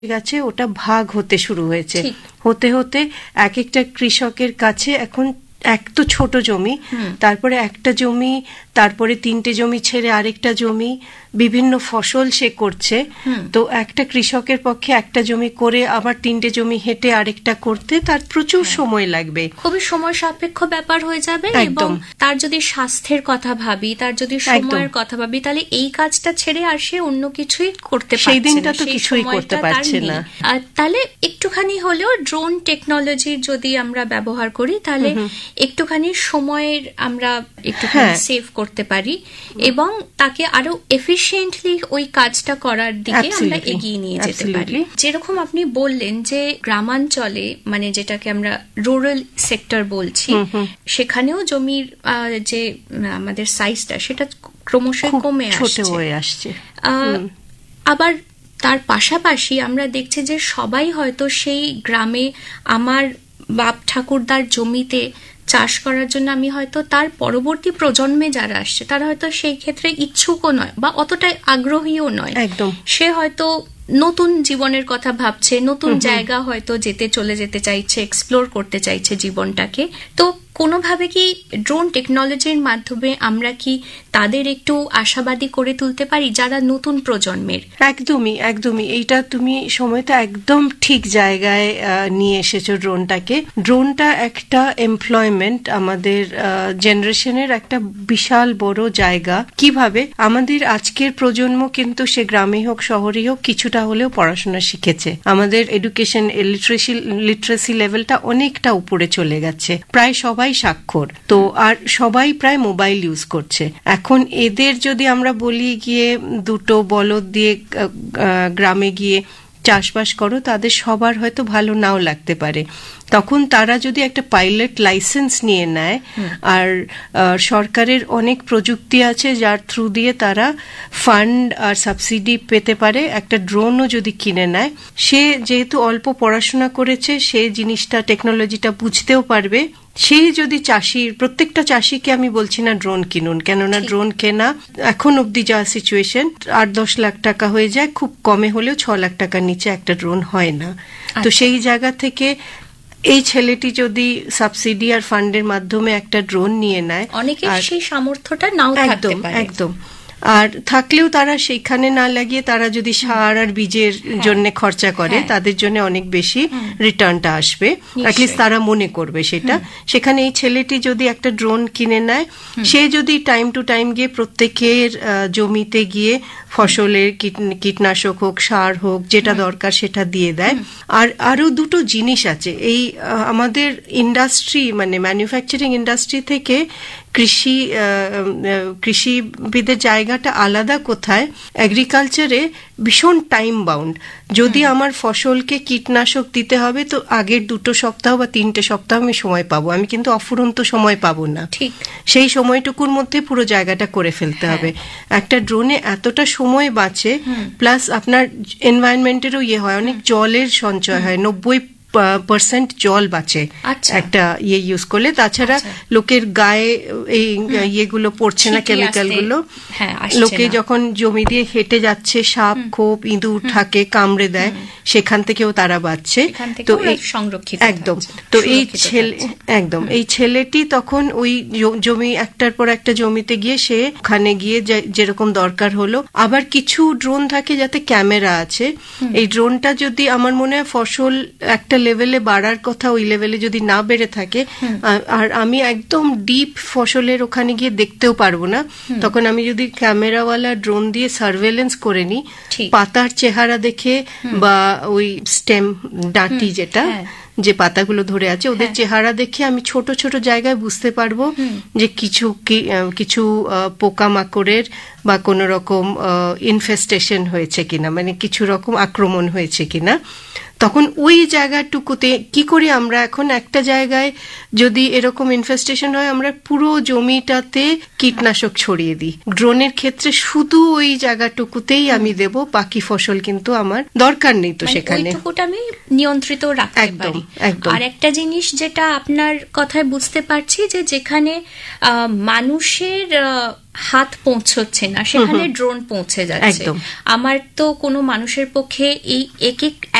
গেছে, ওটা ভাগ হতে শুরু হয়েছে। হতে হতে এক একটা কৃষকের কাছে এখন এক তো ছোট জমি, তারপরে একটা জমি, তারপরে 3টে জমি ছেড়ে আরেকটা জমি, বিভিন্ন ফসল সে করছে। তো একটা কৃষকের পক্ষে একটা জমি করে আবার 3টে জমি হেঁটে আরেকটা করতে তার প্রচুর সময় লাগবে, খুবই সময় সাপেক্ষ ব্যাপার হয়ে যাবে। এবং তার যদি স্বাস্থ্যের কথা ভাবি, তার যদি সময়ের কথা ভাবি, তাহলে এই কাজটা ছেড়ে আর সে অন্য কিছুই করতে পারছে না, সেই দিনটা তো কিছুই করতে পারছে না। তাহলে একটুখানি হলেও ড্রোন টেকনোলজি যদি আমরা ব্যবহার করি, তাহলে একটুখানি সময়ের আমরা একটুখানি সেভ করতে পারি এবং তাকে আরো এফিশিয়েন্টলি ওই কাজটা করার দিকে আমরা এগিয়ে নিয়ে যেতে পারি। যেরকম আপনি বললেন যে গ্রামাঞ্চলে, মানে যেটাকে আমরা রুরাল সেক্টর বলছি, সেখানেও জমির যে আমাদের সাইজটা সেটা ক্রমশ কমে আসছে। আবার তার পাশাপাশি আমরা দেখছি যে সবাই হয়তো সেই গ্রামে আমার বাপ ঠাকুরদার জমিতে চাষ করার জন্য আমি হয়তো তার পরবর্তী প্রজন্মে যারা আসছে তারা হয়তো সেই ক্ষেত্রে ইচ্ছুকও নয় বা অতটাই আগ্রহীও নয়। সে হয়তো নতুন জীবনের কথা ভাবছে, নতুন জায়গা হয়তো চলে যেতে চাইছে, এক্সপ্লোর করতে চাইছে জীবনটাকে। তো কোনোভাবে কি ড্রোন টেকনোলজির মাধ্যমে আমরা কি তাদের একটু আশাবাদী করে তুলতে পারি যারা নতুন প্রজন্মের? একদমই এইটা তুমি সময়টা একদম ঠিক জায়গায় নিয়ে এসেছো ড্রোনটাকে। ড্রোনটা একটা এমপ্লয়মেন্ট, আমাদের জেনারেশনের একটা বিশাল বড় জায়গা। কিভাবে আমাদের আজকের প্রজন্ম কিন্তু সে গ্রামে হোক শহরে হোক কিছুটা হলেও পড়াশোনা শিখেছে, আমাদের এডুকেশন লিটারেসি লেভেলটা অনেকটা উপরে চলে গেছে, প্রায় সবাই স্বাক্ষর। তো আর সবাই প্রায় মোবাইল ইউজ করছে। এখন এদের যদি আমরা বলি গিয়ে দুটো বলদ দিয়ে গ্রামে গিয়ে চাষবাস করো, তাদের সবার হয়তো ভালো নাও লাগতে পারে। তখন তারা যদি একটা পাইলট লাইসেন্স নিয়ে নেয়, আর সরকারের অনেক প্রযুক্তি আছে যার থ্রু দিয়ে তারা ফান্ড আর সাবসিডি পেতে পারে, একটা ড্রোনও যদি কিনে নেয়, সে যেহেতু অল্প পড়াশোনা করেছে, সে জিনিসটা টেকনোলজিটা বুঝতেও পারবে। সেই যদি প্রত্যেকটা চাষিকে আমি বলছি না ড্রোন কিনুন, কেননা ড্রোন কেনা এখন অব্দি যা সিচুয়েশন 8-10 লাখ টাকা হয়ে যায়, খুব কমে হলেও 6 লাখ টাকার নিচে একটা ড্রোন হয় না। তো সেই জায়গা থেকে এই ছেলেটি যদি সাবসিডি আর ফান্ডের মাধ্যমে একটা ড্রোন নিয়ে নেয়, অনেকের সেই সামর্থ্যটা নাও থাকতে পারে, একদম আর থাকলেও তারা সেইখানে না লাগিয়ে তারা যদি সার আর বীজের জন্য খরচা করে, তাদের জন্য অনেক বেশি রিটার্নটা আসবে, অ্যাটলিস্ট তারা মনে করবে সেটা। সেখানে এই ছেলেটি যদি একটা ড্রোন কিনে নেয়, সে যদি টাইম টু টাইম গিয়ে প্রত্যেকের জমিতে গিয়ে ফসলের কীটনাশক হোক, সার হোক, যেটা দরকার সেটা দিয়ে দেয়। আর আরো দুটো জিনিস আছে, এই আমাদের ইন্ডাস্ট্রি মানে ম্যানুফ্যাকচারিং ইন্ডাস্ট্রি থেকে কৃষিবিদের জায়গাটা আলাদা কোথায়, এগ্রিকালচারে ভীষণ টাইম বাউন্ড। যদি আমার ফসলকে কীটনাশক দিতে হবে তো আগের 2 সপ্তাহ বা 3টে সপ্তাহ আমি সময় পাবো, আমি কিন্তু অফুরন্ত সময় পাবো না। সেই সময়টুকুর মধ্যে পুরো জায়গাটা করে ফেলতে হবে। একটা ড্রোনে এতটা সময় বাঁচে, প্লাস আপনার এনভায়রনমেন্টেরও হয়, অনেক জলের সঞ্চয় হয়, 90% জল বাঁচে একটা ইউজ করলে। তাছাড়া লোকের গায়ে এই ইয়েগুলো পড়ছে না, কেমিক্যাল গুলো। লোকে যখন জমি দিয়ে হেঁটে যাচ্ছে, সাপ খোপ ইঁদুর থাকে, কামড়ে দেয়, সেখান থেকেও তারা বাঁচছে। তো একদম, তো এই ছেলেটি তখন ওই জমি একটার পর একটা জমিতে গিয়ে সে ওখানে গিয়ে যেরকম দরকার হলো। আবার কিছু ড্রোন থাকে যাতে ক্যামেরা আছে, এই ড্রোনটা যদি আমার মনে হয় ফসল একটা লেভেলে বাড়ার কথা, ওই লেভেলে যদি না বেড়ে থাকে, আর আমি একদম ডিপ ফসলের ওখানে গিয়ে দেখতেও পারবো না, তখন আমি যদি ক্যামেরাওয়ালা ড্রোন দিয়ে সার্ভেলেন্স করে নিই, পাতার চেহারা দেখে বা ওই স্টেম ডাঁটি যেটা যে পাতাগুলো ধরে আছে ওদের চেহারা দেখে আমি ছোট ছোট জায়গায় বুঝতে পারবো যে কিছু পোকামাকড়ের বা কোনো রকম ইনফেস্টেশন হয়েছে কিনা, মানে কিছু রকম আক্রমণ হয়েছে কিনা। তখন ওই জায়গাটুকুতে কি করে আমরা এখন একটা জায়গায় যদি এরকম ইনফেস্টেশন হয় আমরা পুরো জমিটাতে কীটনাশক ছড়িয়ে দিই। ড্রোনের ক্ষেত্রে শুধু ওই জায়গাটুকুতেই আমি দেব, বাকি ফসল কিন্তু আমার দরকার নেই তো সেখানে, ওইটুকুটা আমি নিয়ন্ত্রিত রাখতে পারি। একদম। আর একটা জিনিস যেটা আপনার কথায় বুঝতে পারছি, যে যেখানে মানুষের হাত পৌঁছচ্ছে না সেখানে ড্রোন পৌঁছে যাচ্ছে। আমার তো কোনো মানুষের পক্ষে এই এক